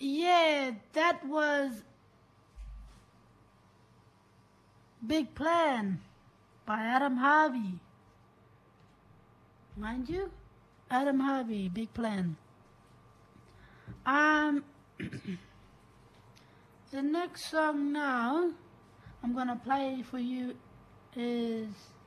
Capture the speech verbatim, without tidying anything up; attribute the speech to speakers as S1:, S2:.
S1: Yeah, that was Big Plan by Adam Harvey. Mind you, Adam Harvey, Big Plan. Um, the next song now I'm gonna play for you is